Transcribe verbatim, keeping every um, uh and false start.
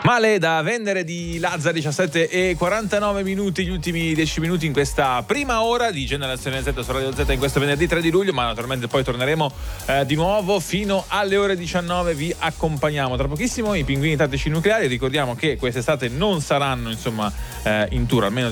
Male da vendere di Lazza, diciassette e quarantanove minuti, gli ultimi dieci minuti in questa prima ora di Generazione Z su Radio Z in questo venerdì tre di luglio, ma naturalmente poi torneremo eh, di nuovo fino alle ore diciannove, vi accompagniamo. Tra pochissimo i Pinguini Tattici Nucleari, ricordiamo che quest'estate non saranno insomma eh, in tour, almeno